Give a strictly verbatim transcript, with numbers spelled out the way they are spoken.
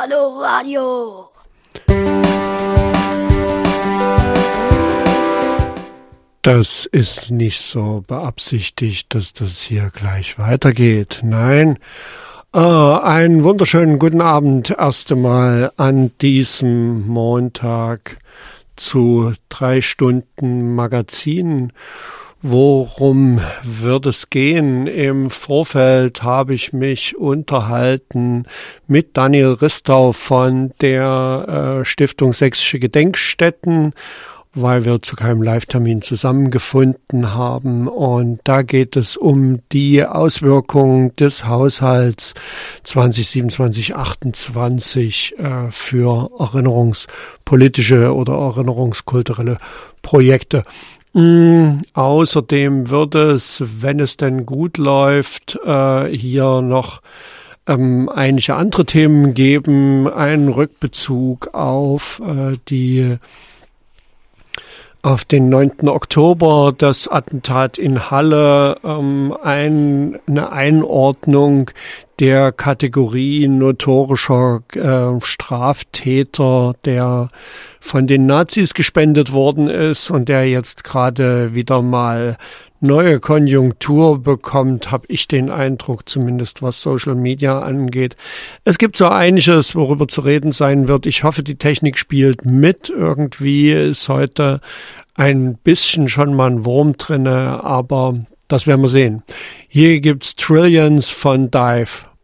Hallo Radio. Das ist nicht so beabsichtigt, dass das hier gleich weitergeht. Nein, äh, einen wunderschönen guten Abend erst einmal an diesem Montag zu drei Stunden Magazin. Worum wird es gehen? Im Vorfeld habe ich mich unterhalten mit Daniel Ristau von der äh, Stiftung Sächsische Gedenkstätten, weil wir zu keinem Live-Termin zusammengefunden haben. Und da geht es um die Auswirkungen des Haushalts zwanzig siebenundzwanzig achtundzwanzig äh, für erinnerungspolitische oder erinnerungskulturelle Projekte. Mm, außerdem wird es, wenn es denn gut läuft, äh, hier noch ähm, einige andere Themen geben. Einen Rückbezug auf äh, die auf den neunten Oktober, das Attentat in Halle, ähm, ein, eine Einordnung der Kategorie notorischer äh, Straftäter, der von den Nazis gespendet worden ist und der jetzt gerade wieder mal neue Konjunktur bekommt, habe ich den Eindruck, zumindest was Social Media angeht. Es gibt so einiges, worüber zu reden sein wird. Ich hoffe, die Technik spielt mit. Irgendwie ist heute ein bisschen schon mal ein Wurm drinne, aber das werden wir sehen. Hier gibt's Trillions von Dive.